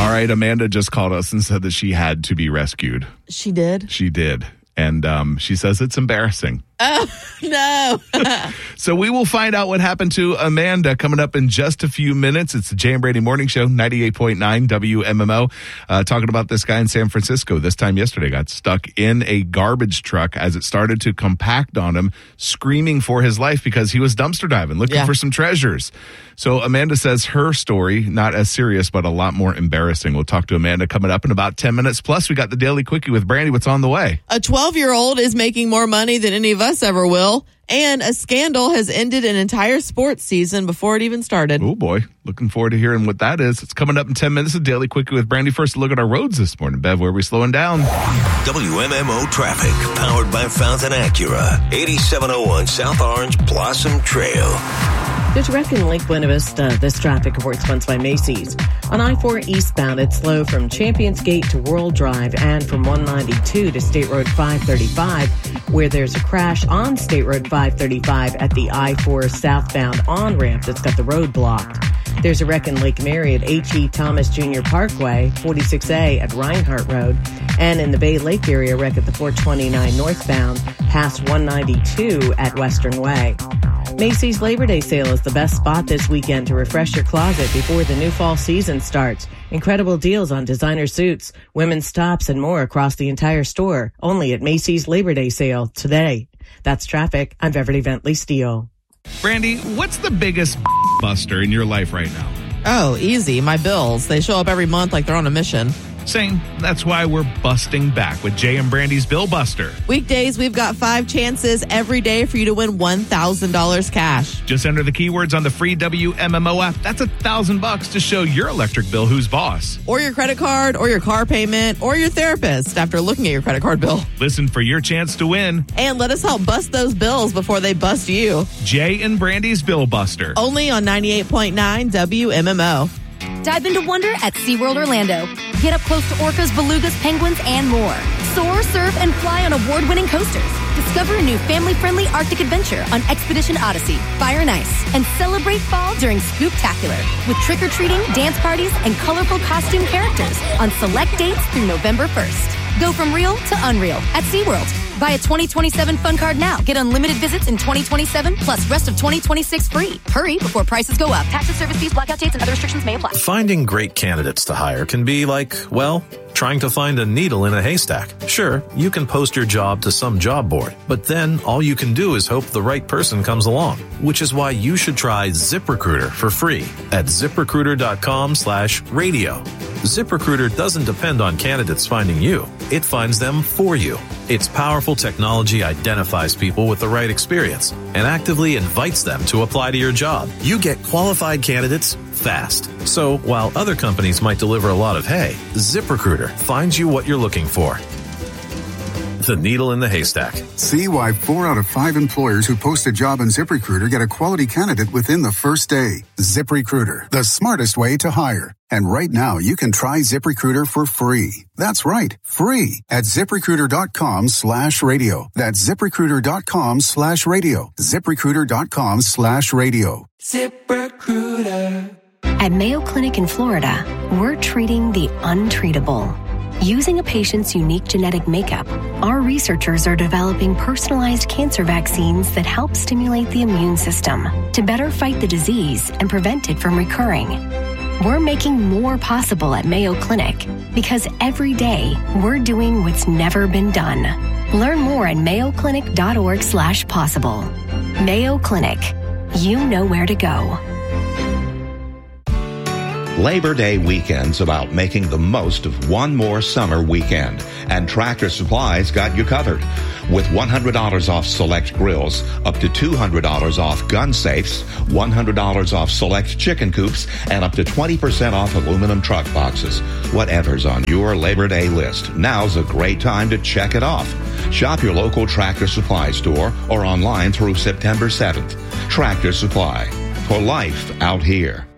All right, Amanda just called us and said that she had to be rescued. She did? She did. And she says it's embarrassing. Oh, no. So we will find out what happened to Amanda coming up in just a few minutes. It's the Jay and Brady Morning Show, 98.9 WMMO. Talking about this guy in San Francisco. This time yesterday got stuck in a garbage truck as it started to compact on him, screaming for his life because he was dumpster diving, looking for some treasures. So Amanda says her story, not as serious, but a lot more embarrassing. We'll talk to Amanda coming up in about 10 minutes. Plus, we got the Daily Quickie with Brandy. What's on the way? A 12-year-old is making more money than any of us ever will. And a scandal has ended an entire sports season before it even started. Oh, boy. Looking forward to hearing what that is. It's coming up in 10 minutes. A Daily Quickie with Brandy. First, a look at our roads this morning. Bev, where are we slowing down? WMMO traffic, powered by Fountain Acura. 8701 South Orange Blossom Trail. There's a wreck in Lake Buena Vista. This traffic report sponsored by Macy's. On I-4 eastbound, it's slow from Champions Gate to World Drive and from 192 to State Road 535, where there's a crash on State Road 535 at the I-4 southbound on-ramp that's got the road blocked. There's a wreck in Lake Mary at H.E. Thomas Jr. Parkway, 46A at Reinhardt Road, and in the Bay Lake area, wreck at the 429 northbound past 192 at Western Way. Macy's Labor Day sale is the best spot this weekend to refresh your closet before the new fall season starts. Incredible deals on designer suits, women's tops, and more across the entire store. Only at Macy's Labor Day sale today. That's traffic. I'm Beverly Bentley Steele. Brandy, what's the biggest buster in your life right now? Oh, easy. My bills. They show up every month like they're on a mission. Same. That's why we're busting back with Jay and Brandy's Bill Buster. Weekdays, we've got 5 chances every day for you to win $1,000 cash. Just enter the keywords on the free WMMO app. That's $1,000 to show your electric bill who's boss. Or your credit card, or your car payment, or your therapist after looking at your credit card bill. Listen for your chance to win. And let us help bust those bills before they bust you. Jay and Brandy's Bill Buster. Only on 98.9 WMMO. Dive into wonder at SeaWorld Orlando. Get up close to orcas, belugas, penguins, and more. Soar, surf, and fly on award-winning coasters. Discover a new family-friendly Arctic adventure on Expedition Odyssey, Fire and Ice. And celebrate fall during Spooktacular with trick-or-treating, dance parties, and colorful costume characters on select dates through November 1st. Go from real to unreal at SeaWorld. Buy a 2027 Fun Card now. Get unlimited visits in 2027 plus rest of 2026 free. Hurry before prices go up. Taxes, service fees, blackout dates, and other restrictions may apply. Finding great candidates to hire can be like, well, trying to find a needle in a haystack. Sure, you can post your job to some job board, but then all you can do is hope the right person comes along, which is why you should try ZipRecruiter for free at ZipRecruiter.com/radio. ZipRecruiter doesn't depend on candidates finding you. It finds them for you. Its powerful technology identifies people with the right experience and actively invites them to apply to your job. You get qualified candidates fast. So while other companies might deliver a lot of hay, ZipRecruiter finds you what you're looking for. The needle in the haystack. See why 4 out of 5 employers who post a job on ZipRecruiter get a quality candidate within the first day. ZipRecruiter, the smartest way to hire. And right now, you can try ZipRecruiter for free. That's right, free at ZipRecruiter.com/radio. That's ZipRecruiter.com/radio. ZipRecruiter.com/radio. ZipRecruiter. At Mayo Clinic in Florida, we're treating the untreatable. Using a patient's unique genetic makeup, our researchers are developing personalized cancer vaccines that help stimulate the immune system to better fight the disease and prevent it from recurring. We're making more possible at Mayo Clinic because every day we're doing what's never been done. Learn more at mayoclinic.org/possible. Mayo Clinic. You know where to go. Labor Day weekend's about making the most of one more summer weekend, and Tractor Supply's got you covered. With $100 off select grills, up to $200 off gun safes, $100 off select chicken coops, and up to 20% off aluminum truck boxes. Whatever's on your Labor Day list, now's a great time to check it off. Shop your local Tractor Supply store or online through September 7th. Tractor Supply, for life out here.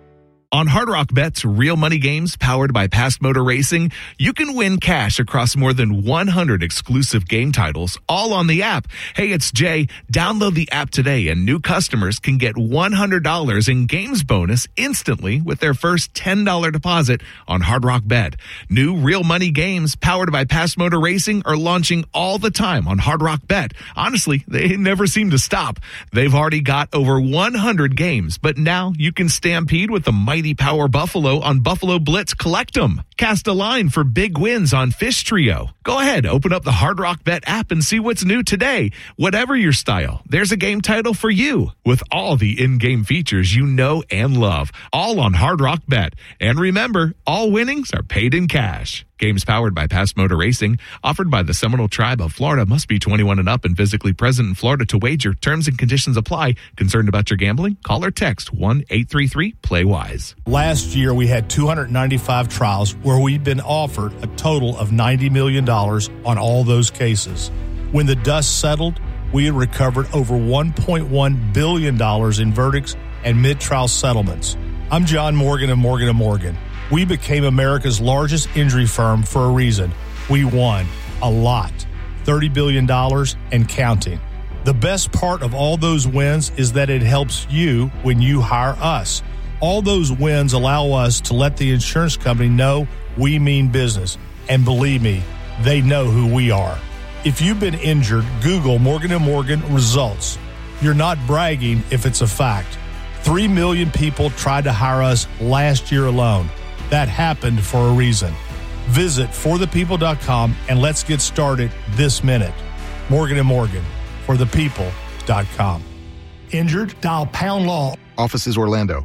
On Hard Rock Bet's real money games powered by Past Motor Racing, you can win cash across more than 100 exclusive game titles, all on the app. Hey, it's Jay. Download the app today, and new customers can get $100 in games bonus instantly with their first $10 deposit on Hard Rock Bet. New real money games powered by Past Motor Racing are launching all the time on Hard Rock Bet. Honestly, they never seem to stop. They've already got over 100 games, but now you can stampede with the mighty Power Buffalo on Buffalo Blitz. Collect 'em. Cast a line for big wins on Fish Trio. Go ahead, open up the Hard Rock Bet app and see what's new today. Whatever your style, there's a game title for you with all the in-game features you know and love, all on Hard Rock Bet. And remember, all winnings are paid in cash. Games powered by Past Motor Racing, offered by the Seminole Tribe of Florida, must be 21 and up and physically present in Florida to wager. Terms and conditions apply. Concerned about your gambling? Call or text 1-833-PLAY-WISE. Last year, we had 295 trials where we've been offered a total of $90 million on all those cases. When the dust settled, we had recovered over $1.1 billion in verdicts and mid-trial settlements. I'm John Morgan of Morgan & Morgan. We became America's largest injury firm for a reason. We won a lot, $30 billion and counting. The best part of all those wins is that it helps you when you hire us. All those wins allow us to let the insurance company know we mean business. And believe me, they know who we are. If you've been injured, Google Morgan & Morgan results. You're not bragging if it's a fact. 3 million people tried to hire us last year alone. That happened for a reason. Visit forthepeople.com and let's get started this minute. Morgan & Morgan, forthepeople.com. Injured? Dial pound law. Offices Orlando.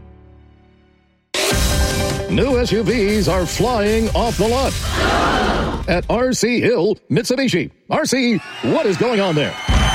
New SUVs are flying off the lot at RC Hill Mitsubishi. RC, what is going on there?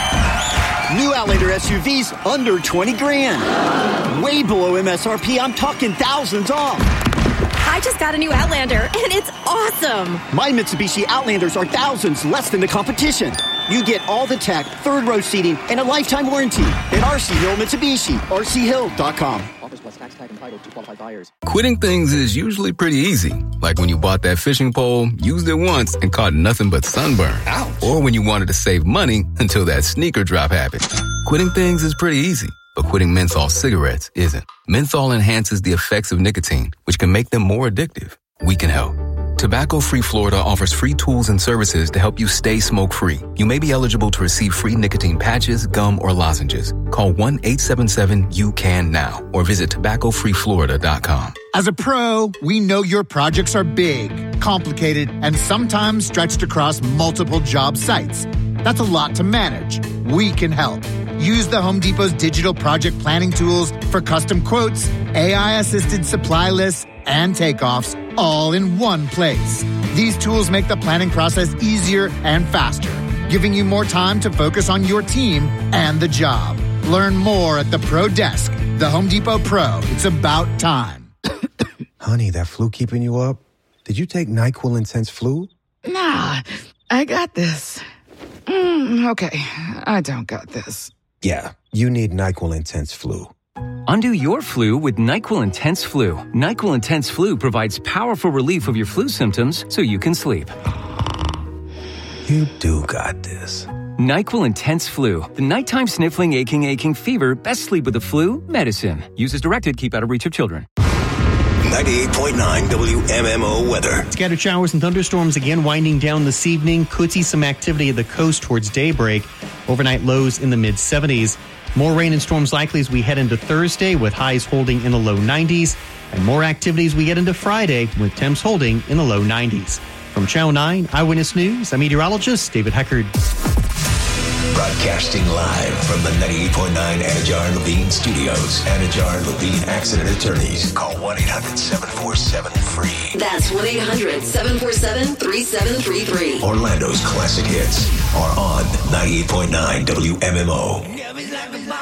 New Outlander SUVs under 20 grand. Way below MSRP. I'm talking thousands off. I just got a new Outlander, and it's awesome. My Mitsubishi Outlanders are thousands less than the competition. You get all the tech, third-row seating, and a lifetime warranty at RC Hill Mitsubishi. RCHill.com. Offers plus tax tag entitled to qualified buyers. Quitting things is usually pretty easy. Like when you bought that fishing pole, used it once, and caught nothing but sunburn. Ouch. Or when you wanted to save money until that sneaker drop happened. Quitting things is pretty easy. But quitting menthol cigarettes isn't. Menthol enhances the effects of nicotine, which can make them more addictive. We can help. Tobacco-Free Florida offers free tools and services to help you stay smoke-free. You may be eligible to receive free nicotine patches, gum, or lozenges. Call 1-877-YOU-CAN-NOW or visit tobaccofreeflorida.com. As a pro, we know your projects are big, complicated, and sometimes stretched across multiple job sites. That's a lot to manage. We can help. Use the Home Depot's digital project planning tools for custom quotes, AI-assisted supply lists, and takeoffs all in one place. These tools make the planning process easier and faster, giving you more time to focus on your team and the job. Learn more at the Pro Desk. The Home Depot Pro. It's about time. Honey, that flu keeping you up? Did you take NyQuil Intense Flu? Nah, I got this. Okay, I don't got this. Yeah, you need NyQuil Intense Flu. Undo your flu with NyQuil Intense Flu. NyQuil Intense Flu provides powerful relief of your flu symptoms so you can sleep. You do got this. NyQuil Intense Flu. The nighttime sniffling, aching fever, best sleep with the flu medicine. Use as directed, keep out of reach of children. 98.9 WMMO weather. Scattered showers and thunderstorms again winding down this evening. Could see some activity at the coast towards daybreak. Overnight lows in the mid-70s. More rain and storms likely as we head into Thursday with highs holding in the low 90s. And more activity as we get into Friday with temps holding in the low 90s. From Channel 9 Eyewitness News, I'm meteorologist David Heckard. Broadcasting live from the 98.9 Anajar Levine Studios. Anajar Levine Accident Attorneys. Call 1-800-747-FREE. That's 1-800-747-3733. Orlando's classic hits are on 98.9 WMMO.